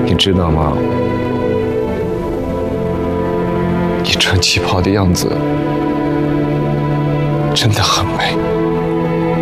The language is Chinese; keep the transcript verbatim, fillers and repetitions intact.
你知道吗？你穿旗袍的样子真的很